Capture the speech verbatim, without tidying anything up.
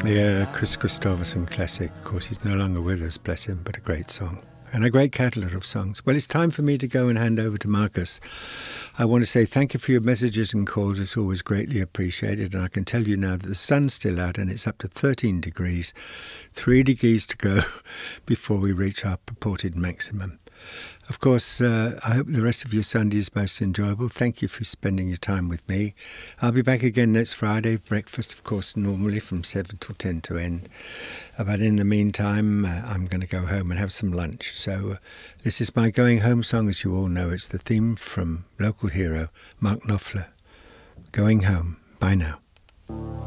Yeah, Chris Christopherson classic. Of course, he's no longer with us, bless him, but a great song. And a great catalogue of songs. Well, it's time for me to go and hand over to Marcus. I want to say thank you for your messages and calls. It's always greatly appreciated. And I can tell you now that the sun's still out and it's up to thirteen degrees. Three degrees to go before we reach our purported maximum. Of course, uh, I hope the rest of your Sunday is most enjoyable. Thank you for spending your time with me. I'll be back again next Friday. Breakfast, of course, normally from seven till ten to end. Uh, but in the meantime, uh, I'm going to go home and have some lunch. So uh, this is my going home song, as you all know. It's the theme from local hero, Mark Knopfler. Going home. Bye now.